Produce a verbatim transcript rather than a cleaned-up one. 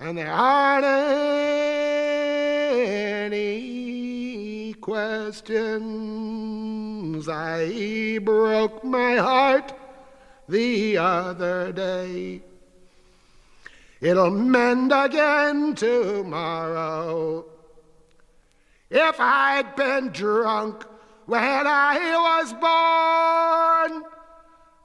and there aren't any questions. I broke my heart the other day. It'll mend again tomorrow. If I'd been drunk when I was born,